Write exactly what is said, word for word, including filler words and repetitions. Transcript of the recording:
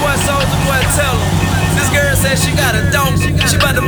boy Soulja Boy tell him. This girl said she got a donkey. She about to